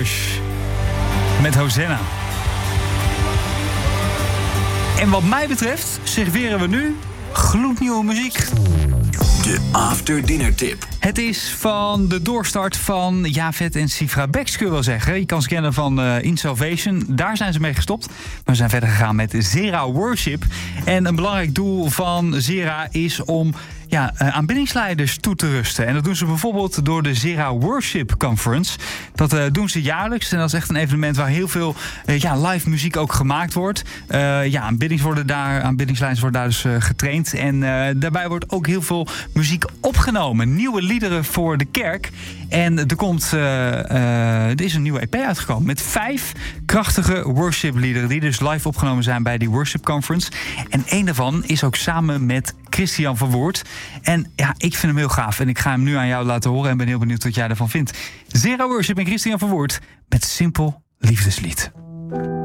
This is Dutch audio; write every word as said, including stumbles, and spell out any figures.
Rush met Hosanna. En wat mij betreft serveren we nu gloednieuwe muziek. De After Dinner Tip. Het is van de doorstart van Javed en Sifra Bex, kun je wel zeggen. Je kan ze kennen van uh, In Salvation. Daar zijn ze mee gestopt. Maar we zijn verder gegaan met Zera Worship. En een belangrijk doel van Zera is om ja, uh, aanbiddingsleiders toe te rusten. En dat doen ze bijvoorbeeld door de Zera Worship Conference. Dat uh, doen ze jaarlijks. En dat is echt een evenement waar heel veel uh, ja, live muziek ook gemaakt wordt. Uh, ja, aanbiddings worden daar, aanbiddingsleiders worden daar dus uh, getraind. En uh, daarbij wordt ook heel veel muziek opgenomen. Nieuwe liederen voor de kerk. En er komt, uh, uh, er is een nieuwe E P uitgekomen met vijf krachtige worship-liederen die dus live opgenomen zijn bij die Worship Conference. En één daarvan is ook samen met Christian Verwoerd. En ja, ik vind hem heel gaaf. En ik ga hem nu aan jou laten horen en ben heel benieuwd wat jij ervan vindt. Zera Worship en Christian Verwoerd met Simpel Liefdeslied.